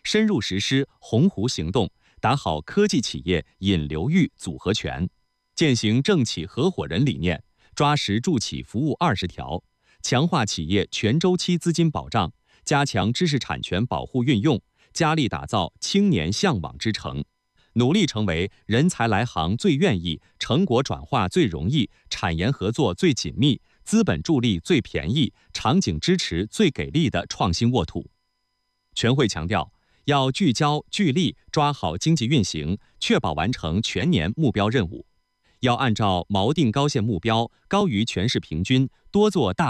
深入实施鸿鹄行动，打好科技企业引流域组合拳，践行政企合伙人理念，抓实助企服务20条，强化企业全周期资金保障，加强知识产权保护运用，加力打造青年向往之城，努力成为人才来行最愿意、成果转化最容易、产研合作最紧密、资本助力最便宜、场景支持最给力的创新沃土。全会强调，要聚焦聚力抓好经济运行，确保完成全年目标任务。要按照锚定高线目标，高于全市平均，多做大